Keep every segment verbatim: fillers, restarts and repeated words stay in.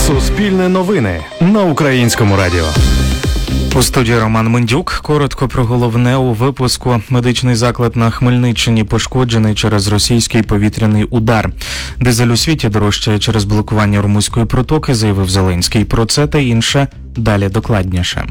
Суспільне новини на Українському радіо. У студії Роман Мендюк. Коротко про головне у випуску. Медичний заклад на Хмельниччині пошкоджений через російський повітряний удар. Дизель у світі дорожчає через блокування Ормузької протоки, заявив Зеленський. Про це та інше далі докладніше.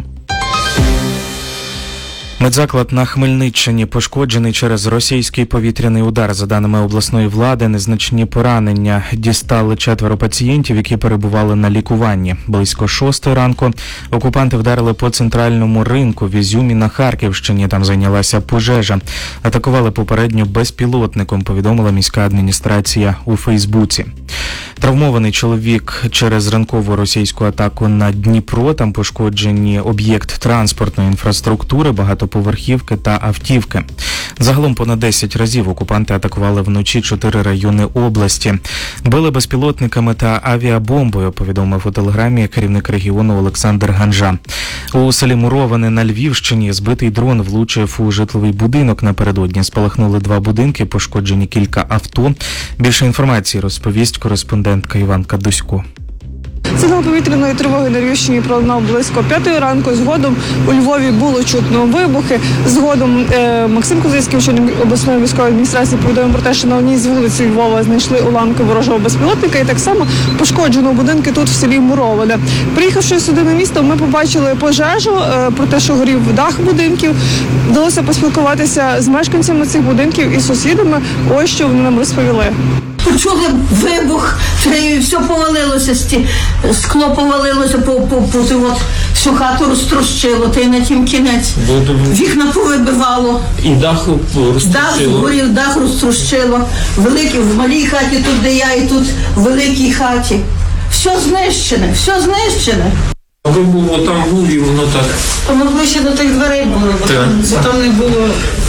Медзаклад на Хмельниччині пошкоджений через російський повітряний удар. За даними обласної влади, незначні поранення дістали четверо пацієнтів, які перебували на лікуванні. Близько шостої ранку окупанти вдарили по центральному ринку в Ізюмі на Харківщині. Там зайнялася пожежа. Атакували попередньо безпілотником, повідомила міська адміністрація у Фейсбуці. Травмований чоловік через ранкову російську атаку на Дніпро. Там пошкоджені об'єкт транспортної інфраструктури, багатоповерхівки та автівки. Загалом понад десять разів окупанти атакували вночі чотири райони області. Били безпілотниками та авіабомбою, повідомив у телеграмі керівник регіону Олександр Ганжа. У селі Муроване на Львівщині збитий дрон влучив у житловий будинок. Напередодні спалахнули два будинки, пошкоджені кілька авто. Більше інформації розповість кореспондентка Іванка Дусько. Сигнал повітряної тривоги на Львівщині пролунав близько п'ятої ранку. Згодом у Львові було чутно вибухи. Згодом е, Максим Козицький, очільник обласної військової адміністрації, повідомив про те, що на одній з вулиць Львова знайшли уламки ворожого безпілотника, і так само пошкоджено будинки тут в селі Муроване. Приїхавши сюди на місто, ми побачили пожежу, е, про те, що горів дах будинків. Вдалося поспілкуватися з мешканцями цих будинків і сусідами. Ось що вони нам розповіли. Почули вибух, і все повалилося, скло повалилося, по, по, по, от, всю хату розтрощило, та й на тім кінець. Вікна повибивало. І дах розтрощило. Дах згорів, дах розтрощило. Великий, в малій хаті, тут де я, і тут в великій хаті. Все знищене, все знищене. Ви було там був і воно так. Тому ближче до тих дверей було, бо там, бо там не було.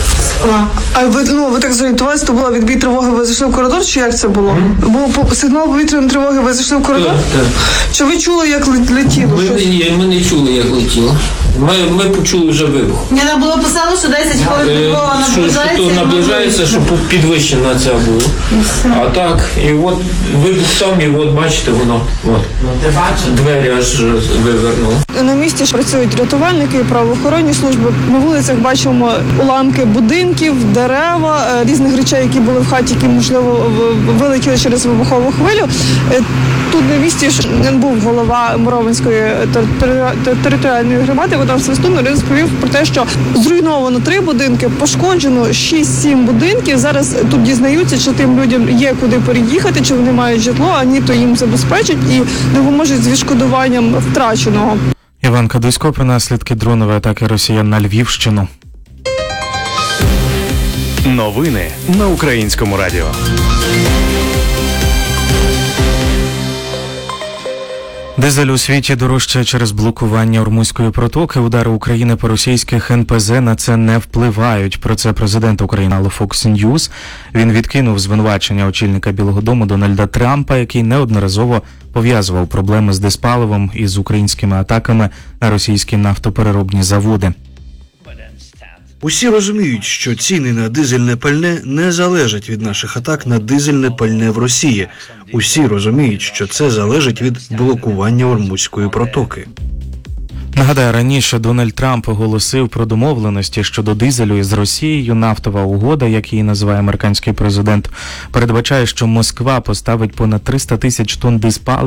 А ви, ну, ви так зорієнтувалися, то була відбій тривоги, ви зайшли в коридор, чи як це було? Mm. Був сигнал повітряної тривоги, ви зайшли в коридор? Так, так. Чи ви чули, як летіло? Ми, ні, ми не чули, як летіло. Ми, ми почули вже вибух. Мені треба було писати, що десять хвилин Е, Львова наближається. Що, що наближається, щоб підвищена ця була. А так, і от вибух там, і от бачите, воно, от, двері аж вивернуло. На місці працюють рятувальники і правоохоронні служби. На вулицях бачимо уламки будинків, дерева, різних речей, які були в хаті, які, можливо, вилетіли через вибухову хвилю. Тут на місці був голова Муровинської територіальної громади, Богдан Свистун, він розповів про те, що зруйновано три будинки, пошкоджено шість-сім будинків. Зараз тут дізнаються, чи тим людям є куди переїхати, чи вони мають житло, а ні, то їм забезпечать і допоможуть з відшкодуванням втраченого. Іванка Дусько про наслідки дронової атаки росіян на Львівщину. Новини на Українському радіо. Дизель у світі дорожчає через блокування Ормузької протоки. Удари України по російських ен пе зе на це не впливають. Про це президент України Fox News. Він відкинув звинувачення очільника Білого дому Дональда Трампа, який неодноразово пов'язував проблеми з диспаливом із українськими атаками на російські нафтопереробні заводи. Усі розуміють, що ціни на дизельне пальне не залежать від наших атак на дизельне пальне в Росії. Усі розуміють, що це залежить від блокування Ормузької протоки. Нагадаю, раніше Дональд Трамп оголосив про домовленості щодо дизелю із Росією. Нафтова угода, як її називає американський президент, передбачає, що Москва поставить понад триста тисяч тонн диспаливу